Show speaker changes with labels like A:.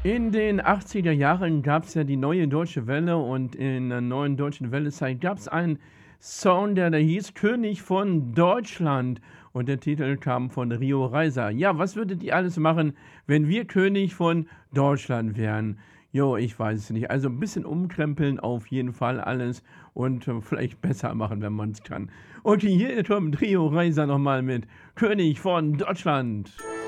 A: In den 80er Jahren gab es ja die Neue Deutsche Welle und in der Neuen Deutschen Welle-Zeit gab es einen Song, der da hieß „König von Deutschland“ und der Titel kam von Rio Reiser. Ja, was würdet ihr alles machen, wenn wir König von Deutschland wären? Jo, ich weiß es nicht. Also 'n bisschen umkrempeln auf jeden Fall alles und, vielleicht besser machen, wenn man es kann. Okay, hier kommt Rio Reiser noch mal mit „König von Deutschland“.